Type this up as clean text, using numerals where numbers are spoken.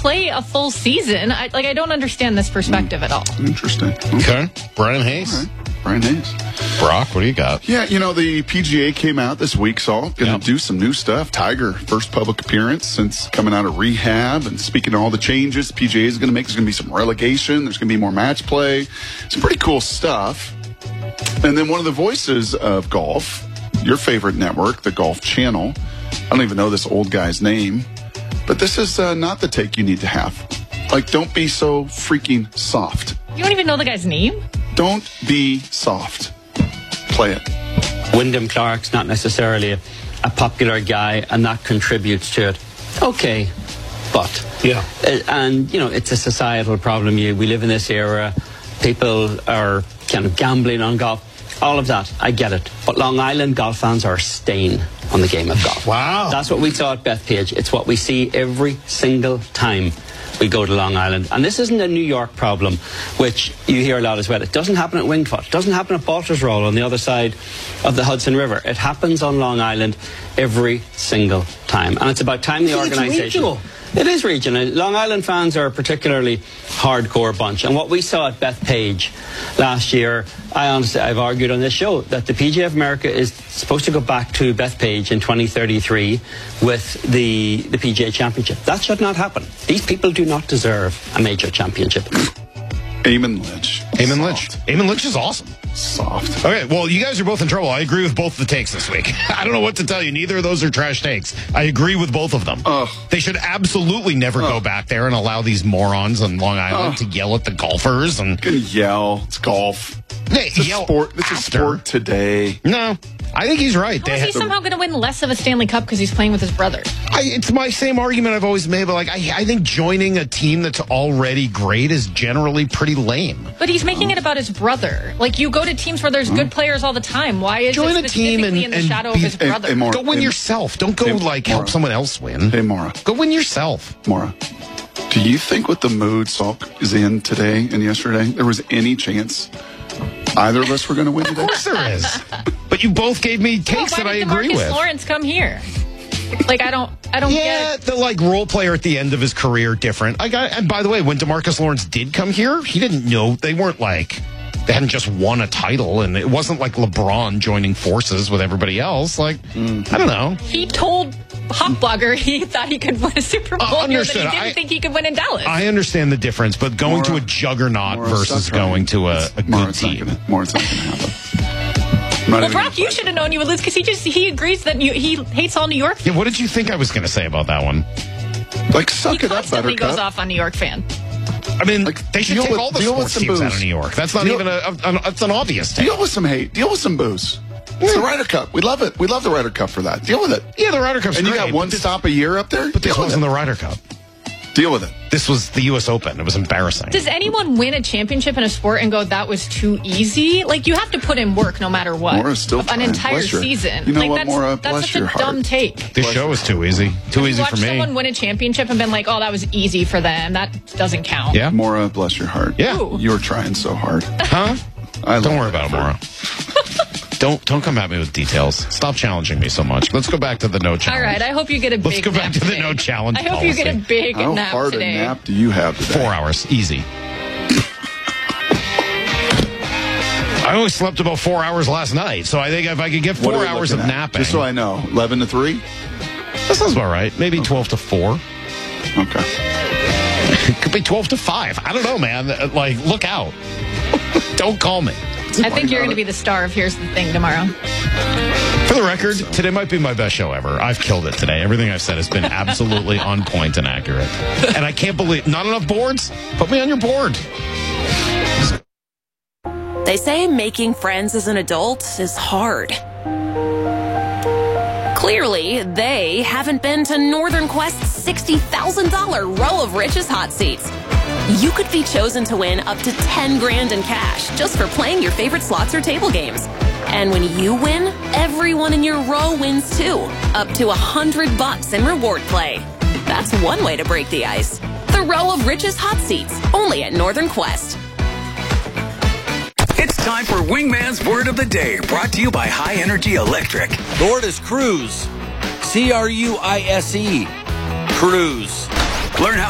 play a full season. I don't understand this perspective at all. Interesting. Okay. Brian Hayes. All right. Brian Hayes. Brock, what do you got? Yeah, the PGA came out this week, so going to do some new stuff. Tiger, first public appearance since coming out of rehab, and speaking of all the changes PGA is going to make, there's going to be some relegation, there's going to be more match play. Some pretty cool stuff. And then one of the voices of golf, your favorite network, the Golf Channel, I don't even know this old guy's name, but this is not the take you need to have. Don't be so freaking soft. You don't even know the guy's name? Don't be soft. Play it. Wyndham Clark's not necessarily a popular guy, and that contributes to it. Okay, but it's a societal problem. We live in this era. People are kind of gambling on golf. All of that, I get it. But Long Island golf fans are a stain on the game of golf. Wow. That's what we saw at Bethpage. It's what we see every single time we go to Long Island. And this isn't a New York problem, which you hear a lot as well. It doesn't happen at Wingfoot. It doesn't happen at Baltusrol on the other side of the Hudson River. It happens on Long Island every single time. And it's about time the organisation... It's regional. It is regional. Long Island fans are a particularly hardcore bunch. And what we saw at Bethpage last year, I've argued on this show that the PGA of America is supposed to go back to Bethpage in 2033 with the PGA Championship. That should not happen. These people do not deserve a major championship. Eamon Lynch. Eamon Lynch is awesome. Soft. Okay, well, you guys are both in trouble. I agree with both the takes this week. I don't know what to tell you. Neither of those are trash takes. I agree with both of them. They should absolutely never go back there and allow these morons on Long Island to yell at the golfers. And gonna yell. It's golf. It's a sport. It's a sport today. No, I think he's right. How is he somehow going to win less of a Stanley Cup because he's playing with his brother? It's my same argument I've always made, but I think joining a team that's already great is generally pretty lame. But he's making it about his brother. You go to teams where there's good players all the time. Why is join it a team and in the shadow of his brother? Maura, go win yourself. Don't go help someone else win. Hey, Maura. Go win yourself. Maura, do you think with the mood Salk is in today and yesterday, there was any chance either of us were going to win today? Of course there is. But you both gave me takes that I agree with. Why did DeMarcus Lawrence come here? I don't get the role player at the end of his career different. And by the way, when DeMarcus Lawrence did come here, he didn't know they weren't they hadn't just won a title, and it wasn't like LeBron joining forces with everybody else. I don't know. He told Hot Blogger he thought he could win a Super Bowl here, that he didn't think he could win in Dallas. I understand the difference, but going to a juggernaut versus going to a good team. It's not going to happen. Well, Brock, you should have known you would lose because he agrees that he hates all New York. Yeah, what did you think I was going to say about that one? Suck it up, Buttercup. He goes off on New York fan. I mean, they should take all the sports teams out of New York. That's not even it's an obvious take. Deal with some hate. Deal with some booze. It's the Ryder Cup. We love it. We love the Ryder Cup for that. Deal with it. Yeah, the Ryder Cup's and great. And you got one stop a year up there? But this wasn't the Ryder Cup. Deal with it. This was the U.S. Open. It was embarrassing. Does anyone win a championship in a sport and go, that was too easy? You have to put in work no matter what. Maura's still an entire season. You know what, Maura? That's such a dumb take. This show was too easy. Too easy for me. Someone win a championship and been like, oh, that was easy for them. That doesn't count. Yeah. Maura, bless your heart. Yeah. Ooh. You were trying so hard. Huh? Don't worry about it, Maura. Don't come at me with details. Stop challenging me so much. Let's go back to the no challenge. All right, I hope you get a big Let's go back nap to the today. no challenge I hope you get a big How nap hard today. a nap do you have today? 4 hours. Easy. I only slept about 4 hours last night, so I think if I could get 4 hours of napping. Just so I know, 11 to 3? That sounds about right. Maybe 12 to 4. Okay. It could be 12 to 5. I don't know, man. Look out. Don't call me. I think you're going to be the star of Here's the Thing tomorrow. For the record, today might be my best show ever. I've killed it today. Everything I've said has been absolutely on point and accurate. And I can't believe, not enough boards? Put me on your board. They say making friends as an adult is hard. Clearly, they haven't been to Northern Quest's $60,000 Row of Riches hot seats. You could be chosen to win up to 10 grand in cash just for playing your favorite slots or table games. And when you win, everyone in your row wins too, up to $100 in reward play. That's one way to break the ice. The Row of Riches hot seats, only at Northern Quest. It's time for Wingman's Word of the Day, brought to you by High Energy Electric. The word is cruise. C-R-U-I-S-E. Cruise. Learn how